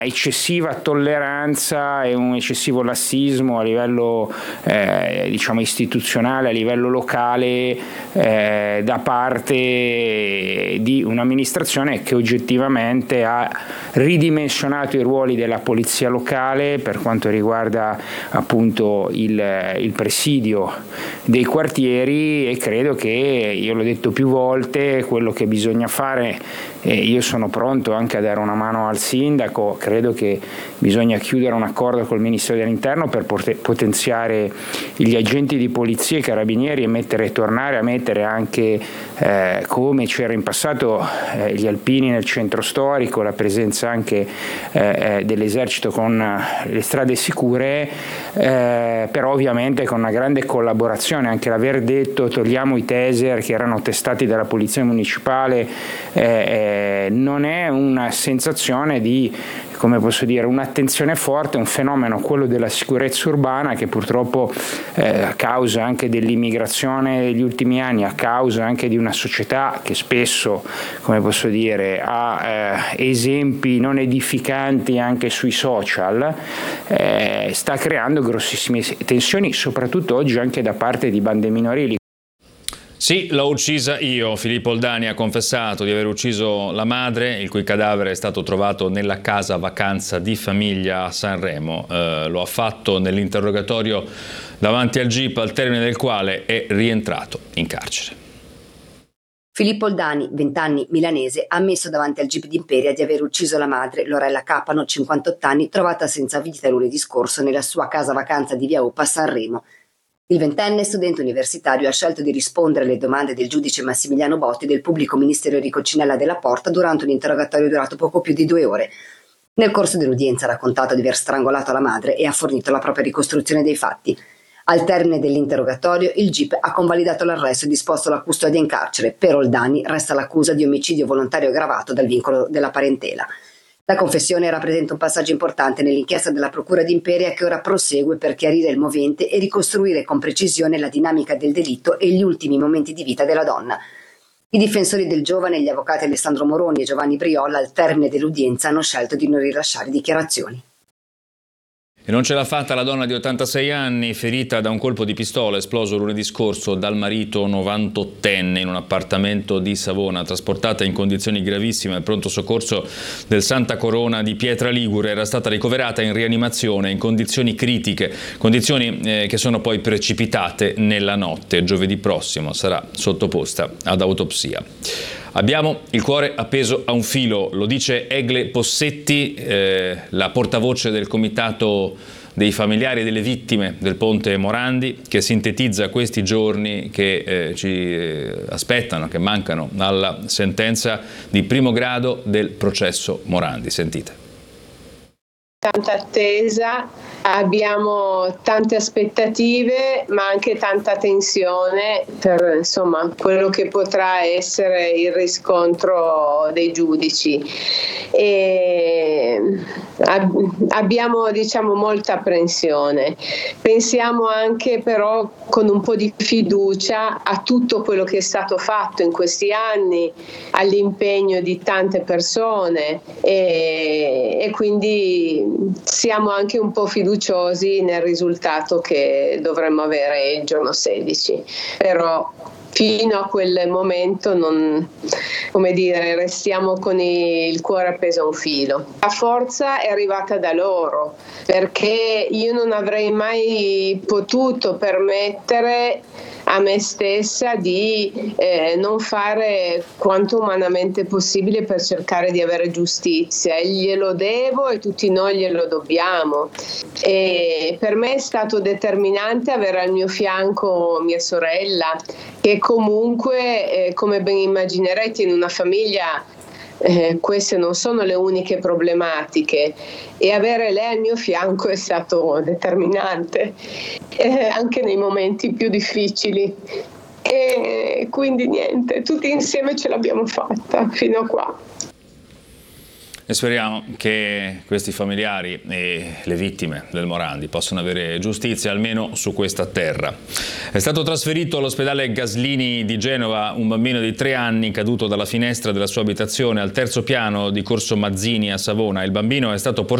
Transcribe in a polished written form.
eccessiva tolleranza e un eccessivo lassismo a livello istituzionale, a livello locale, da parte di un'amministrazione che oggettivamente ha ridimensionato i ruoli della polizia locale per quanto riguarda appunto il presidio dei quartieri, e credo che, io l'ho detto più volte, quello che bisogna fare, io sono pronto anche a dare una mano al sindaco, credo che bisogna chiudere un accordo col Ministero dell'Interno per potenziare gli agenti di polizia e carabinieri e tornare a mettere anche, come c'era in passato, gli alpini nel centro storico, la presenza anche dell'esercito con le strade sicure, però ovviamente con una grande collaborazione, anche l'aver detto togliamo i taser che erano testati dalla polizia municipale, non è una sensazione di, come posso dire, un'attenzione forte, un fenomeno, quello della sicurezza urbana, che purtroppo a causa anche dell'immigrazione degli ultimi anni, a causa anche di una società che spesso, come posso dire, ha esempi non edificanti anche sui social, sta creando grossissime tensioni, soprattutto oggi anche da parte di bande minorili. Sì, l'ho uccisa io. Filippo Oldani ha confessato di aver ucciso la madre, il cui cadavere è stato trovato nella casa vacanza di famiglia a Sanremo. Lo ha fatto nell'interrogatorio davanti al GIP, al termine del quale è rientrato in carcere. Filippo Oldani, 20 anni, milanese, ha ammesso davanti al GIP di Imperia di aver ucciso la madre, Lorella Capano, 58 anni, trovata senza vita lunedì scorso nella sua casa vacanza di Via Oppa a Sanremo. Il ventenne studente universitario ha scelto di rispondere alle domande del giudice Massimiliano Botti e del pubblico ministero Enrico Cinella della Porta durante un interrogatorio durato poco più di 2 ore. Nel corso dell'udienza ha raccontato di aver strangolato la madre e ha fornito la propria ricostruzione dei fatti. Al termine dell'interrogatorio, il GIP ha convalidato l'arresto e disposto la custodia in carcere. Per Oldani resta l'accusa di omicidio volontario aggravato dal vincolo della parentela. La confessione rappresenta un passaggio importante nell'inchiesta della Procura di Imperia, che ora prosegue per chiarire il movente e ricostruire con precisione la dinamica del delitto e gli ultimi momenti di vita della donna. I difensori del giovane, gli avvocati Alessandro Moroni e Giovanni Briolla, al termine dell'udienza hanno scelto di non rilasciare dichiarazioni. E non ce l'ha fatta la donna di 86 anni, ferita da un colpo di pistola esploso lunedì scorso dal marito 98enne in un appartamento di Savona, trasportata in condizioni gravissime al pronto soccorso del Santa Corona di Pietra Ligure. Era stata ricoverata in rianimazione in condizioni critiche, condizioni che sono poi precipitate nella notte. Giovedì prossimo sarà sottoposta ad autopsia. Abbiamo il cuore appeso a un filo, lo dice Egle Possetti, la portavoce del comitato dei familiari delle vittime del ponte Morandi, che sintetizza questi giorni che ci aspettano, che mancano alla sentenza di primo grado del processo Morandi. Sentite. Tanta attesa, abbiamo tante aspettative, ma anche tanta tensione per quello che potrà essere il riscontro dei giudici. E abbiamo molta apprensione. Pensiamo anche però con un po' di fiducia a tutto quello che è stato fatto in questi anni, all'impegno di tante persone e quindi siamo anche un po' fiduciosi nel risultato che dovremmo avere il giorno 16, però fino a quel momento restiamo con il cuore appeso a un filo. La forza è arrivata da loro, perché io non avrei mai potuto permettere a me stessa di non fare quanto umanamente possibile per cercare di avere giustizia, e glielo devo e tutti noi glielo dobbiamo. E per me è stato determinante avere al mio fianco mia sorella, che comunque, come ben immaginerete, in una famiglia queste non sono le uniche problematiche, e avere lei al mio fianco è stato determinante anche nei momenti più difficili, e quindi niente, tutti insieme ce l'abbiamo fatta fino a qua. E speriamo che questi familiari e le vittime del Morandi possano avere giustizia almeno su questa terra. È stato trasferito all'ospedale Gaslini di Genova un bambino di 3 anni caduto dalla finestra della sua abitazione al 3° piano di Corso Mazzini a Savona. Il bambino è stato portato